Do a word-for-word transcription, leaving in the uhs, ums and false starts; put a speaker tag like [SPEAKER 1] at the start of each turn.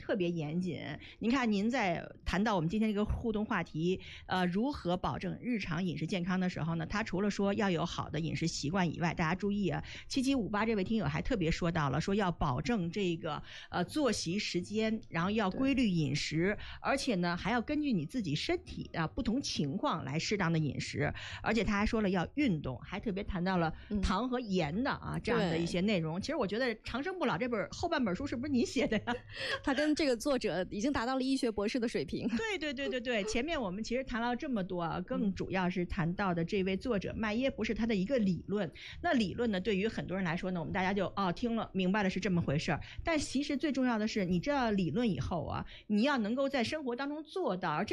[SPEAKER 1] 特别严谨。您看，您在谈到我们今天这个互动话题，呃，如何保证日常饮食健康的时候呢，他除了说要有好的饮食习惯以外，大家注意啊，七七五八这位听友还特别说到了，说要保证这个呃作息时间，然后要规律饮食，而且呢还要根据你自己身体啊不同情况来适当的饮食，而且他还说了要运动，还特别谈到了糖和盐的啊、嗯、这样的一些内容。其实我觉得《长生不老》这本后半本书是不是你写的呀？
[SPEAKER 2] 他跟这个作者已经达到了医学博士的水平。
[SPEAKER 1] 对对对对对，前面我们其实谈了这么多啊，更主要是谈到的这位作者麦耶博士他的一个理论。那理论呢，对于很多人来说呢，我们大家就哦听了明白了是这么回事儿。但其实最重要的是，你知道理论以后啊，你要能够在生活当中做到。